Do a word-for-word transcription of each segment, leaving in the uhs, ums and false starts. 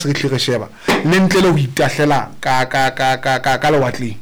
se tle re sheba le ntle le ho itahlela ka ka ka ka ka ka lewatleng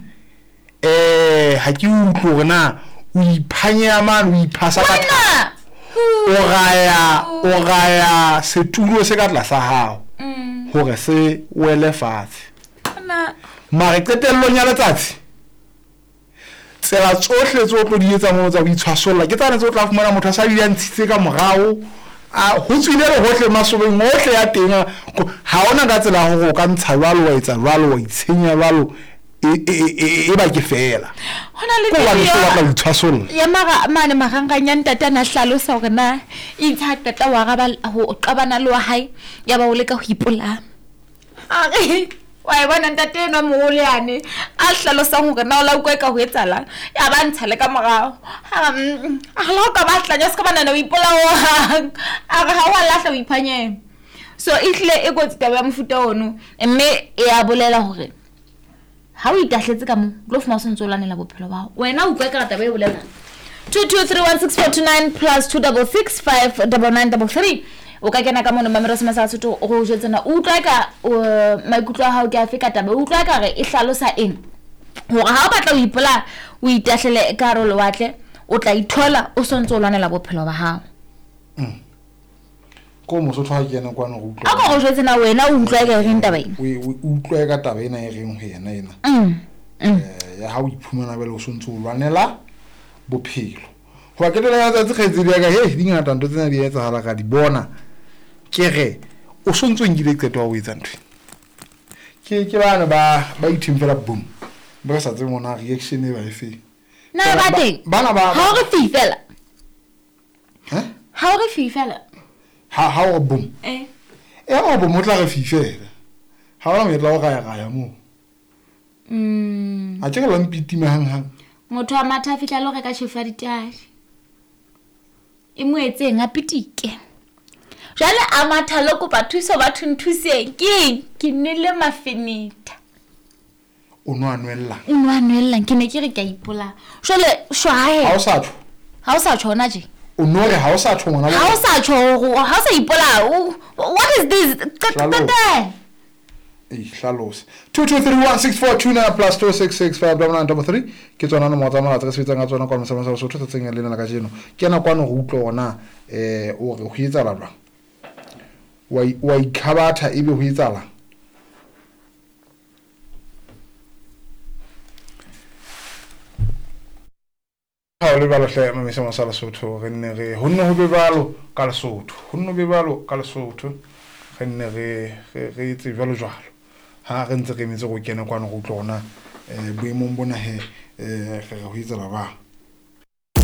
eh ha ke utlwe gore na o iphanya man o iphasa ka o gaya o gaya setulo se ka tlasa hao hore se wele fatshe mare qetellong ya letsatsi tsela tsohle tso tlo di etsa mo tsa boitshwasolla ke tsane tso tla fumana motho a sa di ntshitse ka morao a ho tswile le hohle masobeng hohle ya teng ha ona ka tsela go ka ntsha jwalo wa etsa jwalo wa itshenya jwalo e ba ke fela hona le video ya mara mane maganganya ntata na hlalosa hore na itsa tata wa ga ba ho qabana le wa hae ya ba o le ka ho ipola are wa bona ntate no mo le ane a hlalosa hore na o la utlwa ka ho etsala ya ba ntsha le ka morao a lo ka batla ja se ka bana na o ipola ho a ga wa lahla o iphanye so ihle e go tsa ba mfuta ono mme e a bolela hore ha o itahletse ka mo lo fuma se ntsolanela bophelo ba wena o utlwa ka taba e bolela two two three one six four two nine plus two six six five nine nine three three o ka kena ka mona mamero se masa setho o go jetsena o utlwa ka maikutlo a hao ke a feka taba o utlwa ka re e hlalosa eng hore ha o batla o ipola o itahlele ka ro le watle o tla ithola o sontsolwanela bophelo ba hao ko mo sotho ha ke ena kwa no go utlwa a go go jetsena wena o utlwa ka reng taba ena o utlwa ka taba ena e reng ho yena ena eh ya ha o iphumana bele o sontsolwanela bophelo ho ke tlela tsa tshetse di ka he di ngata ntwe tsena di etsa hala ka di bona ke re o sontso ngile qeto wa o etsa ntwe ke ke bana ba ba ithimfela boom ba sa tse mona reaction e ba e fe na ba teng bana ba ha re fifela ha ha re fifela ha ha o boom eh e o bo motla re fifela ha ona metla o ga ya ga ya mo mm a tshela la mpitima hang hang motho a matha fitla lo reka chefa ditagi e moetseng a pitike jale a matha lo kopa thuso ba thunthuseng ke ke nele mafenita o no anwella o no anwella ke ne ke re ka ipola jale shwae ha o sa tsho ha o sa tshona je o no re ha o sa tsho ngwana ha o sa tsho ha o sa ipola what is this tata e hlalosa two two three one six four two nine plus two six six five nine three three ke tsona no motsa motsa se fetsa nga tsona kwa mosama sa sotho tsenya le nna ka jeno ke na kwa no go utlwa ona eh o re go itsala ba wa wa ikhabatha ebe go itsala ha le ba lo hle me sema sa Lesotho re nne re ho nne ho be balo ka Lesotho ho nne be balo ka Lesotho re nne re re itse jalo jalo ha re ntse re metse go kena kwa no go utlwa ona eh boemong bona he eh re go itsala ba